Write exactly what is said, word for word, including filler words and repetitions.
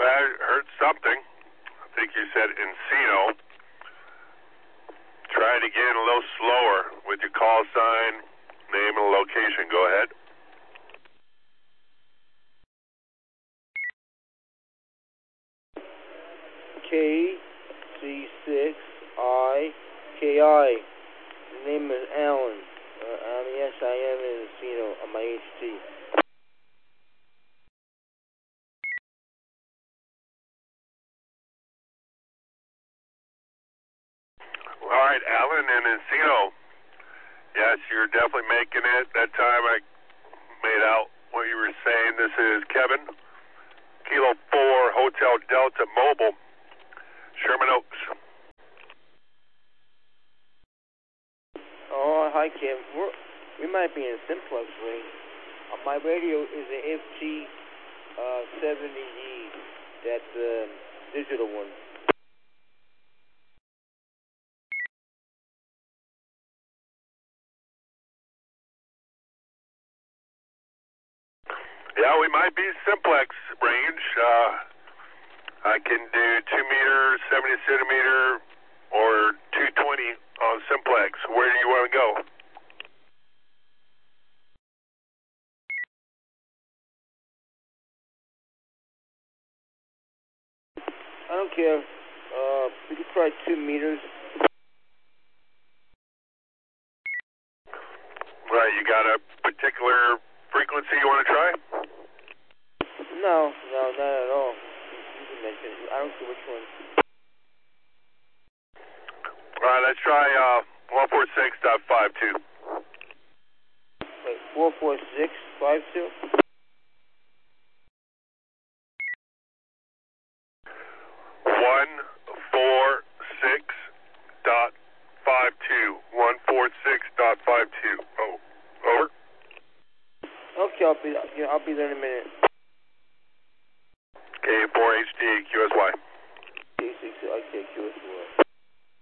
I heard something. I think you said Encino. Try it again a little slower with your call sign, name, and location. Go ahead. K C six I K I. The name is Alan. Uh, um, yes, I am in Encino on my H T. All right, Alan and Encino. Yes, you're definitely making it. That time I made out what you were saying. This is Kevin, Kilo four, Hotel Delta Mobile, Sherman Oaks. Oh, hi, Kim. We're, we might be in simplex range. Uh, my radio is an F T uh, seventy E. That's the uh, digital one. Yeah, we might be simplex range. Uh, I can do two meter, seventy centimeter, or two twenty on simplex. Where do you want to go? I don't care. Uh, we can try two meters. Right, you got a particular frequency you want to try? No, no, not at all. You can mention it. I don't care which one. All right, let's try uh, one forty-six point five two. Wait, four four six five two? one forty-six point five two. one forty-six point five two. Oh, over. Okay, I'll be, yeah, I'll be there in a minute. K four H D, Q S Y. K six, okay, Q S Y.